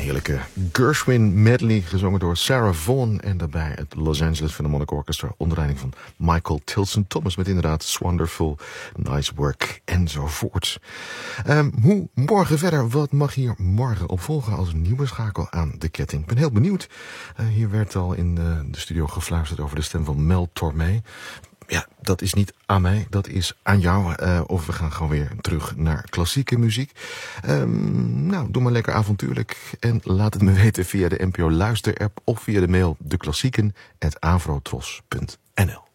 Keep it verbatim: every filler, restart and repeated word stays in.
heerlijke Gershwin medley, gezongen door Sarah Vaughan. En daarbij het Los Angeles Philharmonic Orchestra onder leiding van Michael Tilson Thomas. Met inderdaad Wonderful, Nice Work enzovoort. Um, hoe morgen verder? Wat mag hier morgen op volgen als nieuwe schakel aan de ketting? Ik ben heel benieuwd. Uh, hier werd al in uh, de studio gefluisterd over de stem van Mel Tormé. Ja, dat is niet aan mij, dat is aan jou. Uh, of we gaan gewoon weer terug naar klassieke muziek. Um, nou, doe maar lekker avontuurlijk. En laat het me weten via de N P O Luister-app of via de mail deklassieken apenstaartje avro tros punt n l.